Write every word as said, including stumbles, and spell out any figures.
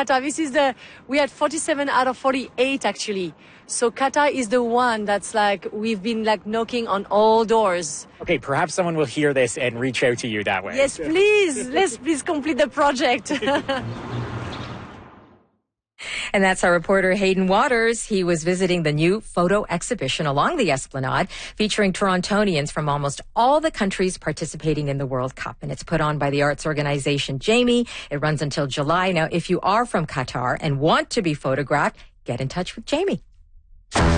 Qatar. This is the, we had forty-seven out of forty-eight actually. So Qatar is the one that's like, we've been like knocking on all doors. Okay, perhaps someone will hear this and reach out to you that way. Yes, please. Let's please complete the project. And that's our reporter, Hayden Waters. He was visiting the new photo exhibition along the Esplanade featuring Torontonians from almost all the countries participating in the World Cup. And it's put on by the arts organization Jamie. It runs until July. Now, if you are from Qatar and want to be photographed, get in touch with Jamie.